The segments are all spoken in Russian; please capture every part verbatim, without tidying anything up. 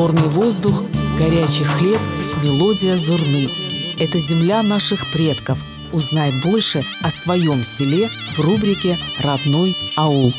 Горный воздух, горячий хлеб, мелодия зурны. Это земля наших предков. Узнай больше о своем селе в рубрике «Родной аул».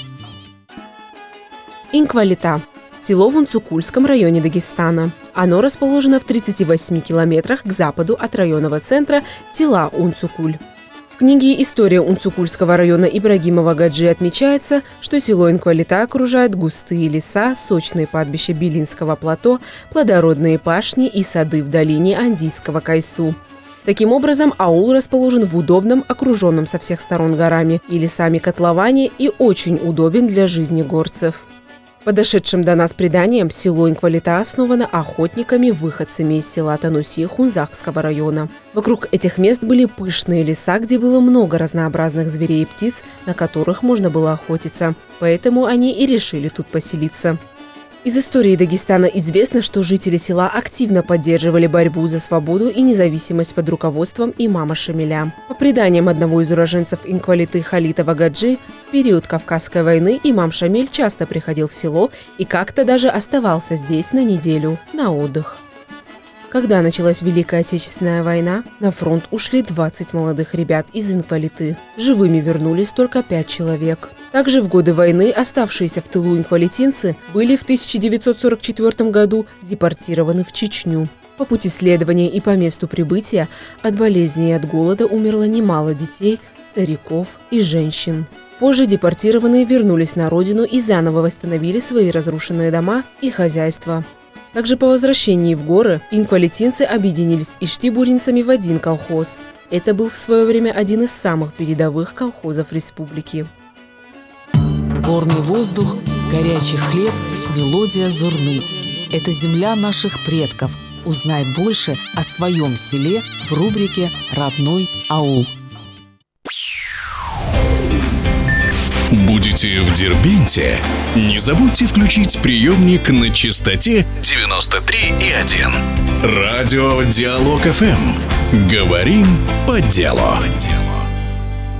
Инквалита. Село в Унцукульском районе Дагестана. Оно расположено в тридцати восьми километрах к западу от районного центра села Унцукуль. В книге «История Унцукульского района» Ибрагимова Гаджи отмечается, что село Инквалита окружает густые леса, сочные падбища Белинского плато, плодородные пашни и сады в долине Андийского Кайсу. Таким образом, аул расположен в удобном, окруженном со всех сторон горами и лесами котловане и очень удобен для жизни горцев. По дошедшим до нас преданиям, село Инквалита основано охотниками-выходцами из села Тануси Хунзакского района. Вокруг этих мест были пышные леса, где было много разнообразных зверей и птиц, на которых можно было охотиться. Поэтому они и решили тут поселиться. Из истории Дагестана известно, что жители села активно поддерживали борьбу за свободу и независимость под руководством имама Шамиля. По преданиям одного из уроженцев Инквалиты Халитова Гаджи, в период Кавказской войны имам Шамиль часто приходил в село и как-то даже оставался здесь на неделю на отдых. Когда началась Великая Отечественная война, на фронт ушли двадцать молодых ребят из Инквалиты. Живыми вернулись только пять человек. Также в годы войны оставшиеся в тылу инквалитинцы были в тысяча девятьсот сорок четвёртом году депортированы в Чечню. По пути следования и по месту прибытия от болезни и от голода умерло немало детей, стариков и женщин. Позже депортированные вернулись на родину и заново восстановили свои разрушенные дома и хозяйства. Также по возвращении в горы инквалитинцы объединились с иштибуринцами в один колхоз. Это был в свое время один из самых передовых колхозов республики. Горный воздух, горячий хлеб, мелодия зурны. Это земля наших предков. Узнай больше о своем селе в рубрике «Родной аул». Будете в Дербенте? Не забудьте включить приемник на частоте девяносто три и один. Радио Диалог эф эм. Говорим по делу.